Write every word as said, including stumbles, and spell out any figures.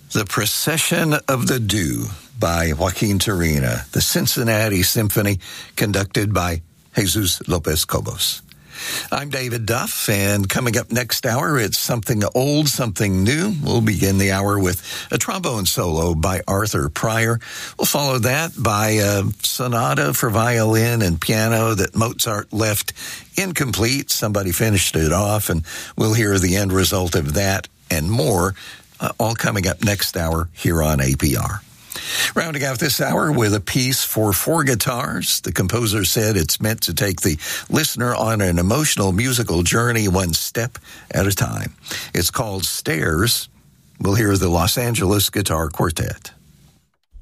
The Procession of the Dew by Joaquin Turina, the Cincinnati Symphony, conducted by Jesus Lopez Cobos. I'm David Duff, and coming up next hour, it's something old, something new. We'll begin the hour with a trombone solo by Arthur Pryor. We'll follow that by a sonata for violin and piano that Mozart left incomplete. Somebody finished it off, and we'll hear the end result of that and more, uh, all coming up next hour here on A P R. Rounding out this hour with a piece for four guitars. The composer said it's meant to take the listener on an emotional musical journey one step at a time. It's called Stairs. We'll hear the Los Angeles Guitar Quartet.